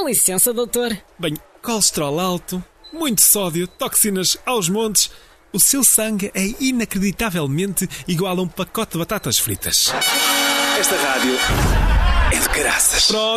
Com licença, doutor. Bem, colesterol alto, muito sódio, toxinas aos montes. O seu sangue é inacreditavelmente igual a um pacote de batatas fritas. Esta rádio é de caraças.